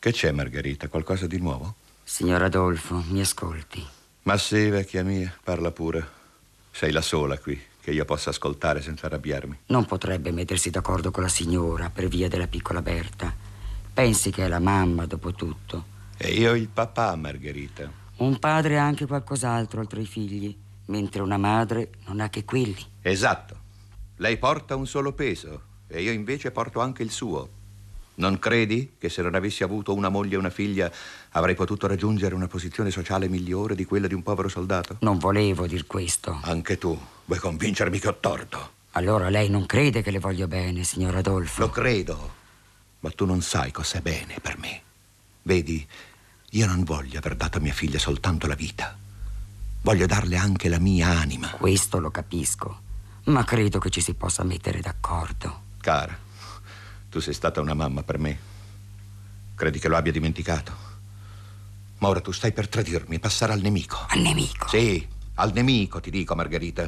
Che c'è, Margherita? Qualcosa di nuovo? Signor Adolfo, mi ascolti. Ma sì, vecchia mia, parla pure. Sei la sola qui che io possa ascoltare senza arrabbiarmi. Non potrebbe mettersi d'accordo con la signora per via della piccola Berta. Pensi che è la mamma, dopo tutto. E io il papà, Margherita. Un padre ha anche qualcos'altro oltre i figli, mentre una madre non ha che quelli. Esatto. Lei porta un solo peso e io invece porto anche il suo. Non credi che se non avessi avuto una moglie e una figlia avrei potuto raggiungere una posizione sociale migliore di quella di un povero soldato? Non volevo dir questo. Anche tu vuoi convincermi che ho torto. Allora lei non crede che le voglio bene, signor Adolfo? Lo credo, ma tu non sai cos'è bene per me. Vedi, io non voglio aver dato a mia figlia soltanto la vita. Voglio darle anche la mia anima. Questo lo capisco, ma credo che ci si possa mettere d'accordo. Cara, tu sei stata una mamma per me. Credi che lo abbia dimenticato? Ma ora tu stai per tradirmi e passare al nemico. Al nemico? Sì, al nemico, ti dico, Margherita.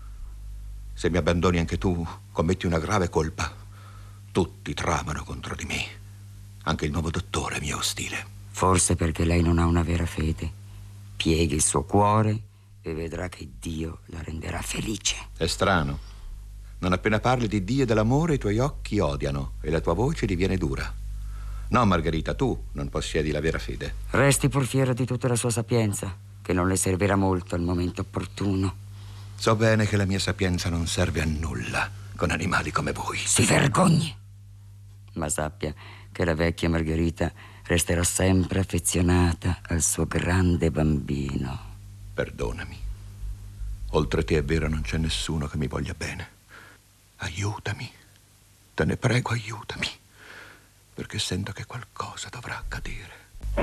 Se mi abbandoni anche tu, commetti una grave colpa. Tutti tramano contro di me. Anche il nuovo dottore mi è ostile. Forse perché lei non ha una vera fede. Pieghi il suo cuore e vedrà che Dio la renderà felice. È strano. Non appena parli di Dio e dell'amore, i tuoi occhi odiano e la tua voce diviene dura. No, Margherita, tu non possiedi la vera fede. Resti pur fiera di tutta la sua sapienza, che non le servirà molto al momento opportuno. So bene che la mia sapienza non serve a nulla con animali come voi. Si vergogni! Ma sappia che la vecchia Margherita resterà sempre affezionata al suo grande bambino. Perdonami. Oltre te è vero, non c'è nessuno che mi voglia bene. Aiutami. Te ne prego, aiutami. Perché sento che qualcosa dovrà accadere.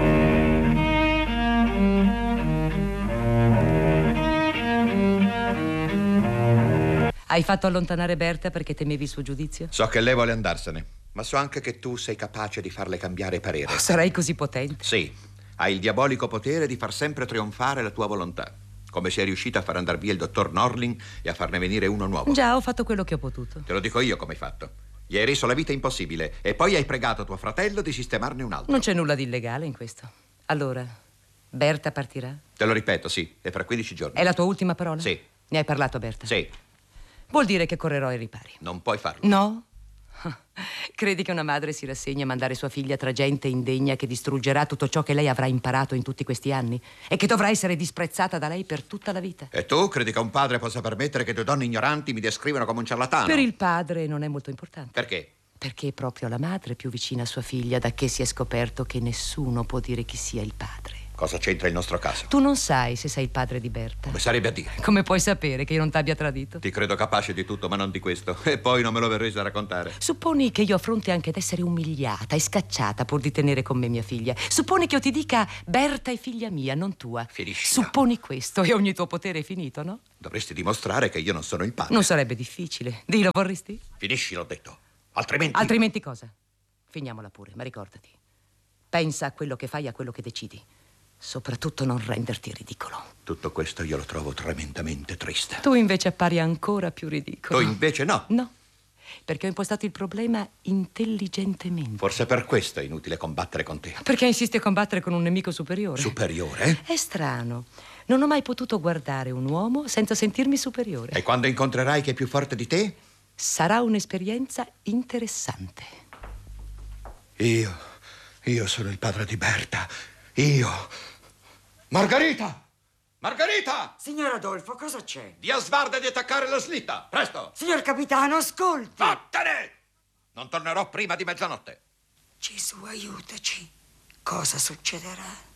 Hai fatto allontanare Berta perché temevi il suo giudizio? So che lei vuole andarsene, ma so anche che tu sei capace di farle cambiare parere. Oh, sarai così potente? Sì, hai il diabolico potere di far sempre trionfare la tua volontà. Come sei riuscita a far andare via il dottor Norling e a farne venire uno nuovo. Già, ho fatto quello che ho potuto. Te lo dico io come hai fatto. Gli hai reso la vita impossibile e poi hai pregato tuo fratello di sistemarne un altro. Non c'è nulla di illegale in questo. Allora, Berta partirà? Te lo ripeto, sì, è fra 15 giorni. È la tua ultima parola? Sì. Ne hai parlato a Berta? Sì. Vuol dire che correrò ai ripari. Non puoi farlo. No? Credi che una madre si rassegni a mandare sua figlia tra gente indegna che distruggerà tutto ciò che lei avrà imparato in tutti questi anni e che dovrà essere disprezzata da lei per tutta la vita? E tu credi che un padre possa permettere che due donne ignoranti mi descrivano come un ciarlatano? Per il padre non è molto importante. Perché? Perché è proprio la madre più vicina a sua figlia da che si è scoperto che nessuno può dire chi sia il padre. Cosa c'entra il nostro caso? Tu non sai se sei il padre di Berta. Come sarebbe a dire? Come puoi sapere che io non t'abbia tradito? Ti credo capace di tutto, ma non di questo. E poi non me lo verresti a raccontare. Supponi che io affronti anche ad essere umiliata e scacciata pur di tenere con me mia figlia. Supponi che io ti dica Berta è figlia mia, non tua. Finisci. Supponi questo e ogni tuo potere è finito, no? Dovresti dimostrare che io non sono il padre. Non sarebbe difficile. Dillo, vorresti? Finisci, l'ho detto. Altrimenti... Altrimenti cosa? Finiamola pure, ma ricordati. Pensa a quello che fai e a quello che decidi. Soprattutto non renderti ridicolo. Tutto questo io lo trovo tremendamente triste. Tu invece appari ancora più ridicolo. Tu invece no. No, perché ho impostato il problema intelligentemente. Forse per questo è inutile combattere con te. Perché insisti a combattere con un nemico superiore? Superiore? È strano. Non ho mai potuto guardare un uomo senza sentirmi superiore. E quando incontrerai chi è più forte di te? Sarà un'esperienza interessante. Io sono il padre di Berta. Io... Margherita! Margherita! Signor Adolfo, cosa c'è? Di a Svarda di attaccare la slitta! Presto! Signor capitano, ascolti! Vattene! Non tornerò prima di mezzanotte. Gesù, aiutaci. Cosa succederà?